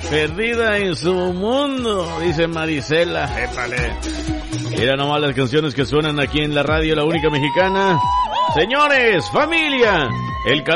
Perdida en su mundo, dice Marisela. Épale. Mira nomás las canciones que suenan aquí en la radio, la única mexicana. Señores, familia, el